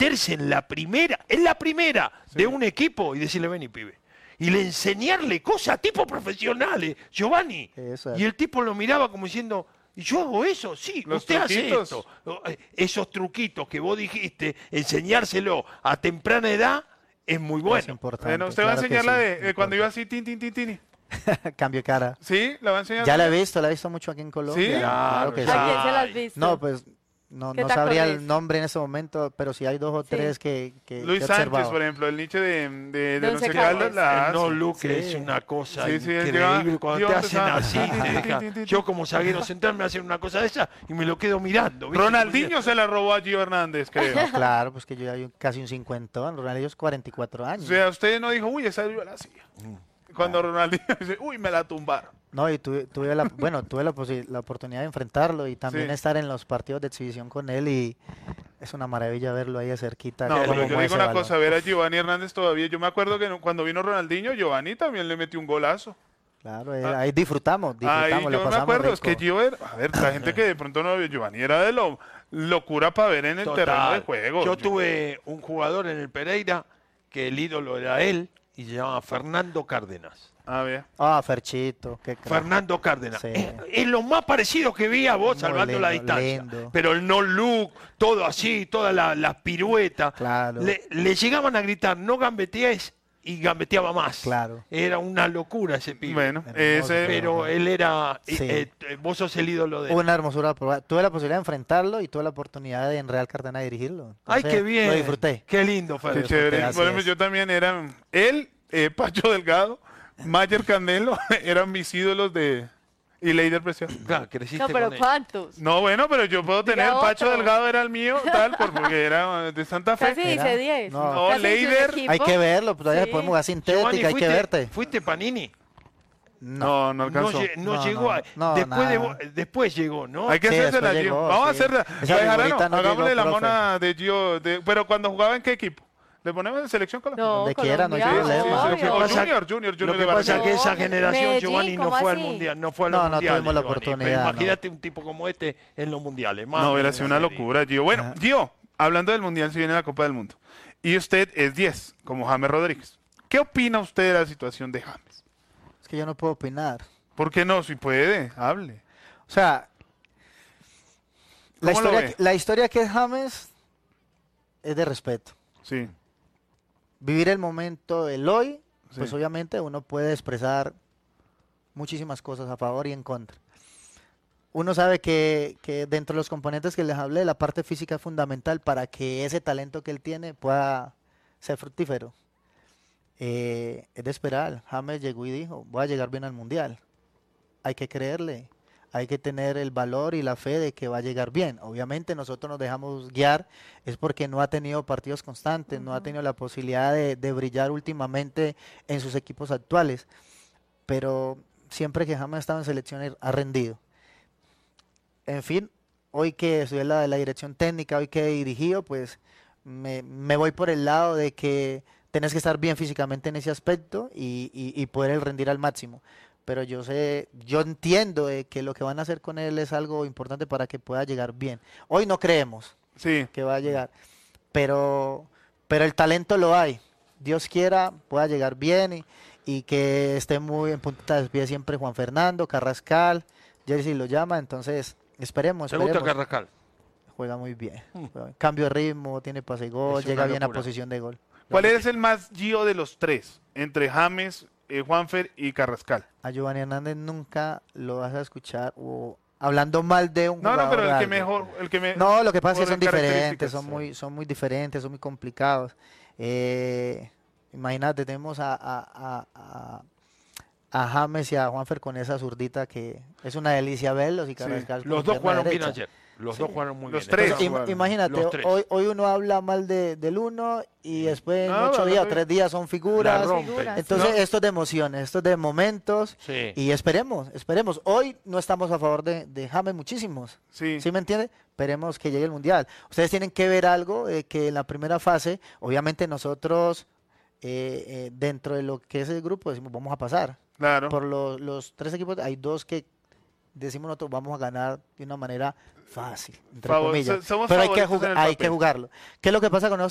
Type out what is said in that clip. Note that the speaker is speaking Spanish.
meterse en la primera de un equipo y decirle, vení, pibe. Y le enseñarle cosas tipo profesionales, Giovanni. Eso. Y el tipo lo miraba como diciendo, ¿y yo hago eso? Sí, Los usted truquitos. hace esto. Esos truquitos que vos dijiste, enseñárselo a temprana edad es muy Es bueno. importante. Bueno, usted va a claro que enseñar la sí, de cuando iba así, tin, tin, tin, tin. Cambio de cara. ¿Sí? ¿La va a enseñar? Ya la he visto mucho aquí en Colombia. ¿Sí? Claro que Claro, sí. ¿A quién se las has visto? No, pues no ¿Qué sabría tacones? el nombre en ese momento, pero sí hay dos o Sí. tres que Luis he Sánchez, observado. por ejemplo, el Nietzsche de De Once Once Caldas, Caldas. la El no hace. look Sí. es una cosa Sí, sí, él increíble. llega, Cuando Dios, te hacen empezaba. así, te deja- yo como zaguero central me hacen una cosa de esa y me lo quedo mirando. ¿viste? Ronaldinho se la robó a Gio Hernández, creo. No, claro, pues que yo ya hay casi un 50, Ronaldinho es 44 O años. sea, usted no dijo, uy, esa yo la hacía. Cuando Ronaldinho dice, uy, me la tumbaron. No, y tuve la oportunidad de enfrentarlo y también Sí. estar en los partidos de exhibición con él y es una maravilla verlo ahí de cerquita. No, cómo pero yo mueve digo ese una balón. cosa, ver a Giovanni Hernández todavía. Yo me acuerdo que cuando vino Ronaldinho, Giovanni también le metió un golazo. Claro, ahí disfrutamos, Ahí lo yo me pasamos acuerdo, es que rico. Gio a ver, la gente que de pronto no vio, Giovanni era de lo locura para ver en el Total. terreno de juego. Yo tuve un jugador en el Pereira que el ídolo era él y se llamaba Fernando Cárdenas. A ver. Ah, Ferchito, qué crack. Fernando Cárdenas. Sí. Es lo más parecido que vi a vos, Muy salvando la lindo, distancia. lindo. Pero el no look, todo así, toda la pirueta. Claro. Le llegaban a gritar, no gambetees, y gambeteaba más. Claro. Era una locura ese pibe. Bueno, Hermoso. ese... Pero él era, Sí. vos sos el ídolo de él. Una hermosura. Tuve la posibilidad de enfrentarlo y tuve la oportunidad de en Real Cartagena dirigirlo. Ay, Entonces, qué bien. Lo disfruté. Qué lindo, Fer. Qué Pero chévere. así Por ejemplo, es. yo también era... Él, Pacho Delgado, Mayer Canelo, eran mis ídolos de... Y Leider Preciado. Claro, creciste No, pero con él. ¿cuántos? No, bueno, pero yo puedo Diga tener... Pacho otro. Delgado era el mío, tal, porque era de Santa Fe. Casi dice 10. No. No, Casi dice un Leider. equipo. Hay que verlo, pues todavía Sí. podemos jugar sintética, Giovanni, hay que verte. ¿Fuiste Panini? No, no alcanzó. No No, llegó. no, no, después, nada. después llegó, ¿no? Hay que Sí, hacerse la después Gio. llegó, Vamos a sí. hacerla. Esa La dejará, figurita no, no hagámosle llegó, la profe. mona de Gio. Pero cuando jugaba, ¿en qué equipo? ¿Le ponemos en selección Colombia? No, Donde quiera, no hay Colombia, problema. obvio. Lo que O pasa- Junior Lo que de pasa es que No, esa generación, Medellín, Giovanni, no ¿cómo fue al así? mundial, no fue a No, los no mundiales. tuvimos la Giovanni. oportunidad, Pero no. imagínate un tipo como este en los mundiales. No, hubiera sido una locura, Gio. Bueno, Ajá. Gio, hablando del Mundial, si viene la Copa del Mundo. Y usted es 10, como James Rodríguez. ¿Qué opina usted de la situación de James? Es que yo no puedo opinar. ¿Por qué no? Si puede, hable. O sea, ¿Cómo lo ve? la historia que es James es de respeto. Sí. Vivir el momento, el hoy, pues Sí. obviamente uno puede expresar muchísimas cosas a favor y en contra. Uno sabe que dentro de los componentes que les hablé, la parte física es fundamental para que ese talento que él tiene pueda ser fructífero. Es de esperar. James llegó y dijo, voy a llegar bien al Mundial. Hay que creerle, hay que tener el valor y la fe de que va a llegar bien. Obviamente nosotros nos dejamos guiar, es porque no ha tenido partidos constantes, no ha tenido la posibilidad de brillar últimamente en sus equipos actuales. Pero siempre que James ha estado en selección ha rendido. En fin, hoy que soy la dirección técnica, hoy que he dirigido, pues me voy por el lado de que tenés que estar bien físicamente en ese aspecto y poder rendir al máximo. Pero yo entiendo que lo que van a hacer con él es algo importante para que pueda llegar bien. Hoy no creemos Sí. que va a llegar, pero el talento lo hay. Dios quiera, pueda llegar bien y que esté muy en punta de pie siempre Juan Fernando, Carrascal, Jersey lo llama, entonces esperemos. ¿Te gusta esperemos. Carrascal? Juega muy bien. Cambio de ritmo, tiene pase y gol, Es llega una bien a locura. posición de gol. ¿Cuál es el más Gio de los tres? Entre James, Juanfer y Carrascal. A Giovanni Hernández nunca lo vas a escuchar o hablando mal de un No, jugador. no, pero o el que algo. mejor, el que me... No, lo que pasa es que por son diferentes, características. son muy diferentes, son muy complicados. Imagínate, tenemos a James y a Juanfer con esa zurdita que es una delicia verlos y Carrascal con Los dos pierna jugaron bien derecha. ayer. Los dos jugaron muy Los bien. tres. Entonces, jugaron. Imagínate, Los tres. hoy uno habla mal del uno y después en No, 8 no, días, no. 3 días son la figuras. rompe. Figuras. Entonces, No. esto es de emociones, esto es de momentos. Sí. Y esperemos. Hoy no estamos a favor de James muchísimos. Sí. ¿Sí me entiende? Esperemos que llegue el Mundial. Ustedes tienen que ver algo que en la primera fase, obviamente nosotros, dentro de lo que es el grupo, decimos vamos a pasar. Claro. Por los 3 equipos, hay 2 que decimos nosotros vamos a ganar de una manera fácil, entre Somos comillas. Pero favoritos en el hay que papel. jugarlo. ¿Qué es lo que pasa con